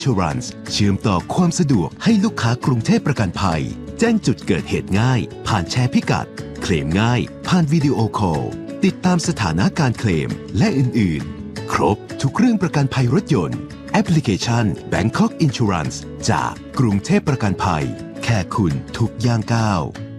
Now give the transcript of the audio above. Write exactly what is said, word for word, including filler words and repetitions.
Insurance เชื่อมต่อความสะดวกให้ลูกค้ากรุงเทพประกันภัยแจ้งจุดเกิดเหตุง่ายผ่านแชร์พิกัดเคลมง่ายผ่านวิดีโอคอลติดตามสถานะการเคลมและอื่นๆครบทุกเรื่องประกันภัยรถยนต์แอปพลิเคชัน Bangkok Insurance จากกรุงเทพประกันภัยแค่คุณทุกย่างก้าว